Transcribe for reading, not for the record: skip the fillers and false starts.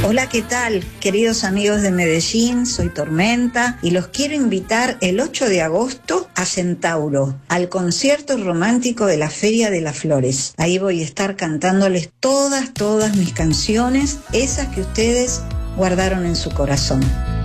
Hola, ¿qué tal? Queridos amigos de Medellín, soy Tormenta y los quiero invitar el 8 de agosto a Centauro, al concierto romántico de la Feria de las Flores. Ahí voy a estar cantándoles todas mis canciones, esas que ustedes guardaron en su corazón.